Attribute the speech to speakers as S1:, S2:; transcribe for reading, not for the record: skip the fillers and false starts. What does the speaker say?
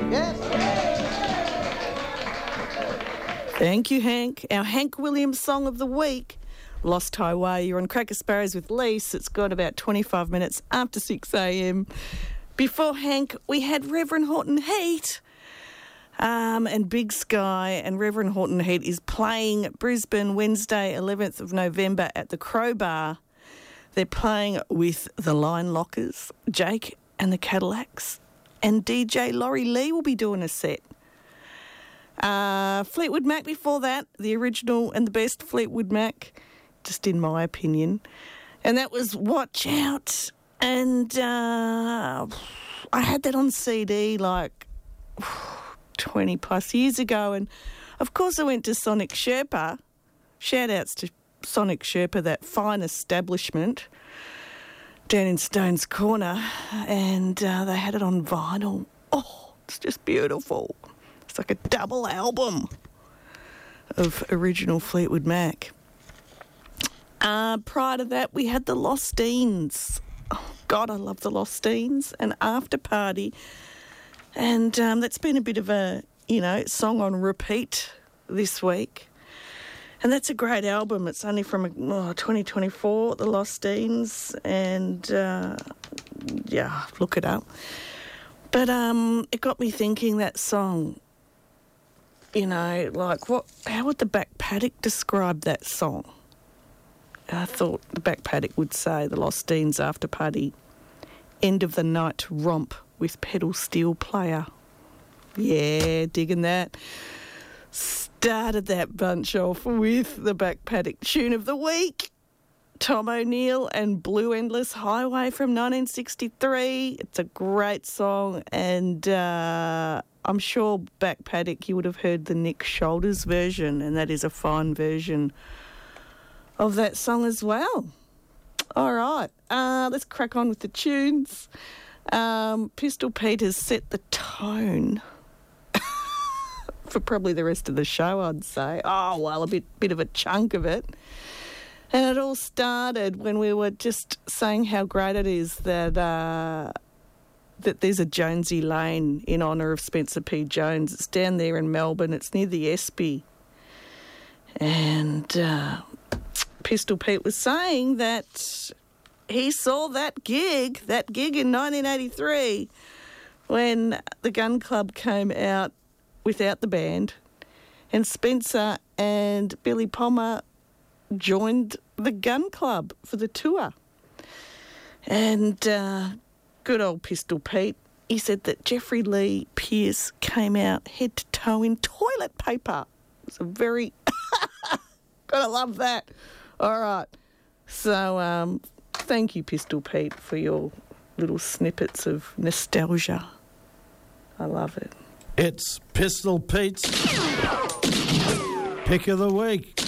S1: Yes.
S2: Thank you, Hank. Our Hank Williams song of the week, Lost Highway. You're on Cracker Sparrows with Lise. It's got about 25 minutes after 6 a.m. Before Hank, we had Reverend Horton Heat and Big Sky. And Reverend Horton Heat is playing Brisbane Wednesday, 11th of November at the Crowbar. They're playing with the Line Lockers, Jake and the Cadillacs, and DJ Laurie Lee will be doing a set. Fleetwood Mac before that, the original and the best Fleetwood Mac, just in my opinion. And that was Watch Out. And I had that on CD like 20 plus years ago. And of course I went to Sonic Sherpa. Shout outs to Sonic Sherpa, that fine establishment down in Stones Corner. And they had it on vinyl. Oh, it's just beautiful. It's like a double album of original Fleetwood Mac. Prior to that, we had the Lostines. Oh, God, I love the Lostines. An After Party. And that's been a bit of a, song on repeat this week. And that's a great album. It's only from 2024, the Lostines. And, look it up. But it got me thinking, that song, how would the Back Paddock describe that song? I thought the Back Paddock would say the Lostines After Party, end of the night romp with pedal steel player. Yeah, digging that. Started that bunch off with the Back Paddock tune of the week, Tom O'Neill and Blue Endless Highway from 1963. It's a great song, and I'm sure Back Paddock, you would have heard the Nick Shoulders version, and that is a fine version of that song as well. All right, let's crack on with the tunes. Pistol Pete has set the tone for probably the rest of the show, I'd say. Oh, well, a bit of a chunk of it. And it all started when we were just saying how great it is that that there's a Jonesy Lane in honour of Spencer P. Jones. It's down there in Melbourne. It's near the Espy. And Pistol Pete was saying that he saw that gig in 1983 when the Gun Club came out without the band, and Spencer and Billy Palmer joined the Gun Club for the tour. And good old Pistol Pete, he said that Jeffrey Lee Pierce came out head to toe in toilet paper. It's a very... Gotta love that. All right. So thank you, Pistol Pete, for your little snippets of nostalgia. I love it.
S3: It's Pistol Pete's Pick of the Week.